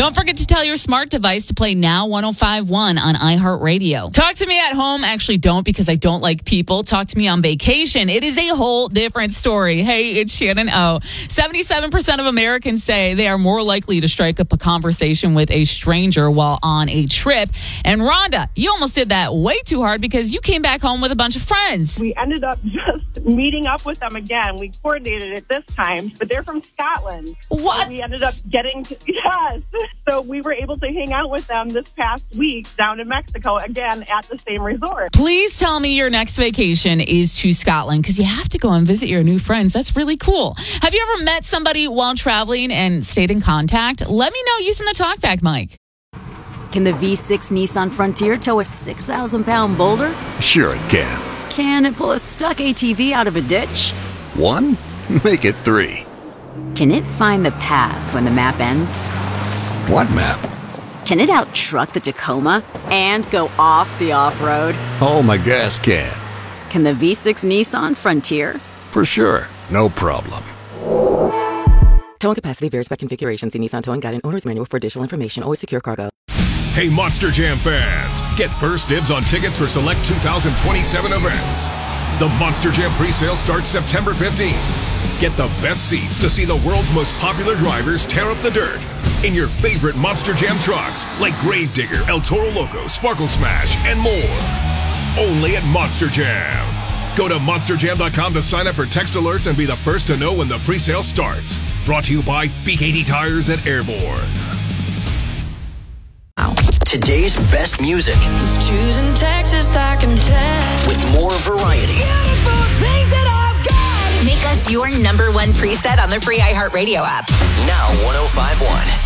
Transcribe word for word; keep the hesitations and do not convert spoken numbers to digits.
Don't forget to tell your smart device to play Now one oh five point one on iHeartRadio. Talk to me at home. Actually, don't, because I don't like people. Talk to me on vacation. It is a whole different story. Hey, it's Shannon O. seventy-seven percent of Americans say they are more likely to strike up a conversation with a stranger while on a trip. And Rhonda, you almost did that way too hard because you came back home with a bunch of friends. We ended up just meeting up with them again. We coordinated it this time, but they're from Scotland. What? So we ended up getting to, yes. So we were able to hang out with them this past week down in Mexico, again, at the same resort. Please tell me your next vacation is to Scotland, because you have to go and visit your new friends. That's really cool. Have you ever met somebody while traveling and stayed in contact? Let me know using the TalkBack mic. Can the V six Nissan Frontier tow a six thousand pound boulder? Sure it can. Can it pull a stuck A T V out of a ditch? One? Make it three. Can it find the path when the map ends? What map? Can it out-truck the Tacoma and go off the off-road? Oh, my gas can. Can the V six Nissan Frontier? For sure. No problem. Towing capacity varies by configuration. See Nissan Towing Guide and Owner's Manual for additional information. Always secure cargo. Hey, Monster Jam fans! Get first dibs on tickets for select two thousand twenty-seven events. The Monster Jam pre-sale starts September fifteenth. Get the best seats to see the world's most popular drivers tear up the dirt in your favorite Monster Jam trucks like Gravedigger, El Toro Loco, Sparkle Smash, and more. Only at Monster Jam. Go to monster jam dot com to sign up for text alerts and be the first to know when the pre-sale starts. Brought to you by B K D Tires at Airborne. Today's best music. He's choosing Texas, I can tell. With more variety. Beautiful things that I've got. Make us your number one preset on the free iHeartRadio app. Now one oh five point one.